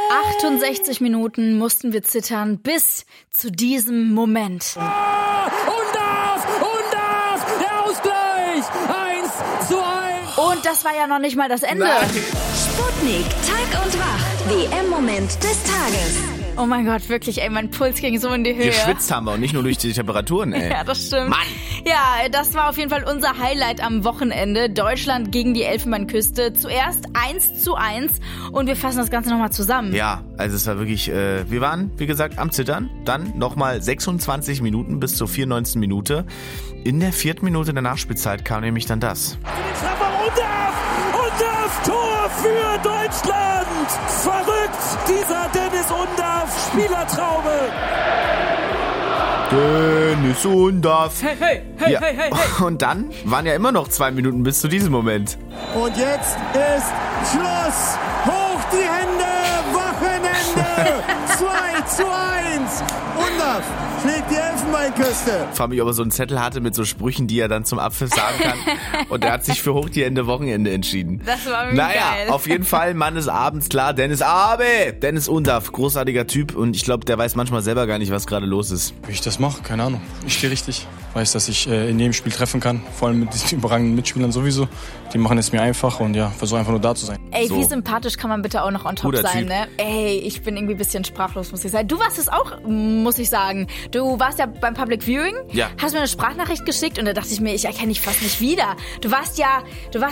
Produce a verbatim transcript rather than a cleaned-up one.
achtundsechzig Minuten mussten wir zittern bis zu diesem Moment. Undav! Undav! Der Ausgleich! eins zu eins! Und das war ja noch nicht mal das Ende. Nein. Sputnik, Tag und Wach. W M-Moment des Tages. Oh mein Gott, wirklich, ey, mein Puls ging so in die Höhe. Geschwitzt haben wir und nicht nur durch die Temperaturen, ey. Ja, das stimmt. Mann! Ja, das war auf jeden Fall unser Highlight am Wochenende. Deutschland gegen die Elfenbeinküste. Zuerst eins zu eins und wir fassen das Ganze nochmal zusammen. Ja, also es war wirklich, äh, wir waren, wie gesagt, am Zittern. Dann nochmal sechsundzwanzig Minuten bis zur vierundneunzigsten Minute. In der vierten Minute der Nachspielzeit kam nämlich dann das. Tor für Deutschland! Verrückt, dieser Dennis Undav, Spielertraube! Dennis Undav. Hey, hey, hey, ja. hey, hey, hey. Und dann waren ja immer noch zwei Minuten bis zu diesem Moment. Und jetzt ist Schluss! Hoch die Hände! Wochenende! zwei zu eins! Undav schlägt die Elfenbeinküste! Ich frage mich, ob er so einen Zettel hatte mit so Sprüchen, die er dann zum Abpfiff sagen kann. Und er hat sich für Hoch die Hände Wochenende entschieden. Das war irgendwie naja, geil. Auf jeden Fall, Mann des Abends, klar, Dennis Abe! Dennis Undav, großartiger Typ. Und ich glaube, der weiß manchmal selber gar nicht, was gerade los ist. Wie ich das mache, keine Ahnung. Ich stehe richtig. Weiß, dass ich äh, in jedem Spiel treffen kann. Vor allem mit diesen überragenden Mitspielern sowieso. Die machen es mir einfach und ja, versuche einfach nur da zu sein. Ey, So. wie sympathisch kann man bitte auch noch on top Guter sein, Typ. ne? Ey, ich bin irgendwie ein bisschen sprachlos, muss ich sagen. Du warst es auch, muss ich sagen. Du warst ja beim Public Viewing, Ja. hast mir eine Sprachnachricht geschickt und da dachte ich mir, ich erkenne dich fast nicht wieder. Du warst ja, du warst